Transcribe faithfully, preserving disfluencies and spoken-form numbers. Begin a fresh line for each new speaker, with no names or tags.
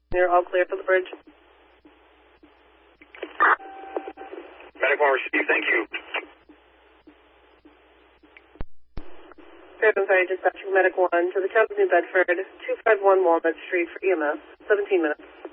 You're all clear for the bridge.
Medic one received, thank you.
I'm sorry, dispatching Medic one to the town of New Bedford, two five one Walnut Street for E M S, seventeen minutes.